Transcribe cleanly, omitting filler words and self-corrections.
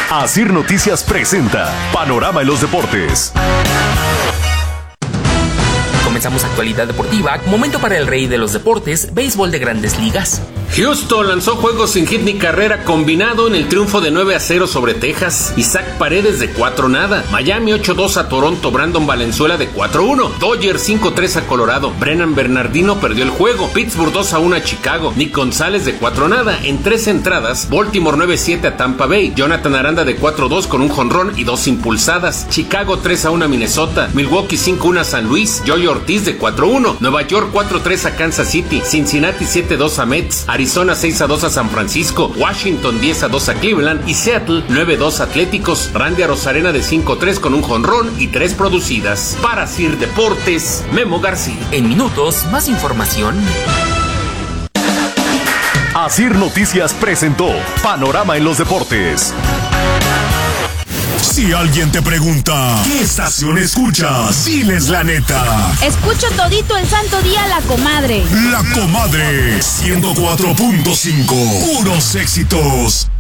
Asir Noticias presenta Panorama en los Deportes. Comenzamos actualidad deportiva, momento para el rey de los deportes, béisbol de Grandes Ligas. Houston lanzó juegos sin hit ni carrera combinado en el triunfo de 9-0 sobre Texas. Isaac Paredes de 4-0. Miami 8-2 a Toronto. Brandon Valenzuela de 4-1. Dodgers 5-3 a Colorado. Brennan Bernardino perdió el juego. Pittsburgh 2-1 a Chicago. Nick González de 4-0. En 3 entradas, Baltimore 9-7 a Tampa Bay. Jonathan Aranda de 4-2 con un jonrón y 2 impulsadas. Chicago 3-1 a Minnesota. Milwaukee 5-1 a San Luis. Joey Ortiz de 4-1. Nueva York 4-3 a Kansas City. Cincinnati 7-2 a Mets. Arizona 6-2 a San Francisco, Washington 10-2 a Cleveland y Seattle 9-2 a Atléticos. Randy Arozarena de 5-3 con un jonrón y 3 producidas. Para Asir Deportes, Memo García. En minutos, más información. Asir Noticias presentó Panorama en los Deportes. Si alguien te pregunta, ¿qué estación escuchas? Diles la neta. Escucho todito el santo día La Comadre. La Comadre 104.5. Puros éxitos.